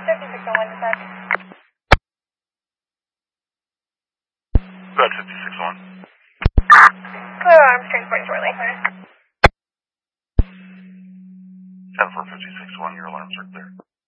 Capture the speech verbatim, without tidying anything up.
fifty-six oh one, dispatch. Bed fifty-six oh one. Clear arms, transporting shortly. ten four fifty-six oh one, your alarms are clear.